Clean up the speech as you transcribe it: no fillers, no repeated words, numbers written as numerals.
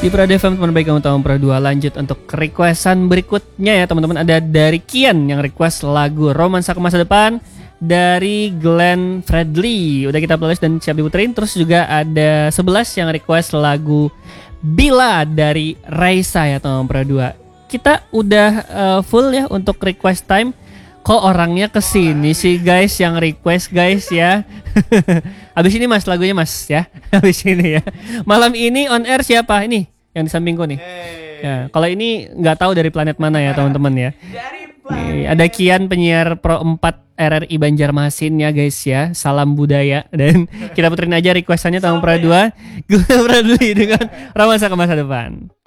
Di Prada FM teman baik kamu tahun Pro 2 lanjut untuk requestan berikutnya ya teman-teman. Ada dari Kian yang request lagu Romansa ke Masa Depan dari Glenn Fredly. Udah kita playlist dan siap diputerin. Terus juga ada 11 yang request lagu Bila dari Raisa ya teman Pro 2. Kita udah full ya untuk request time. Kok orangnya kesini sih guys yang request guys ya. Habis ini mas lagunya mas ya. Habis ini ya. Malam ini on air siapa ini? Yang di sampingku nih. Ya, kalau ini nggak tahu dari planet mana ya teman-teman ya. Ada Kian penyiar Pro 4 RRI Banjarmasin ya guys ya. Salam budaya. Dan kita puterin aja requestannya tahun Pro 2. Gue Pro dulu dengan Romansa ke Masa Depan.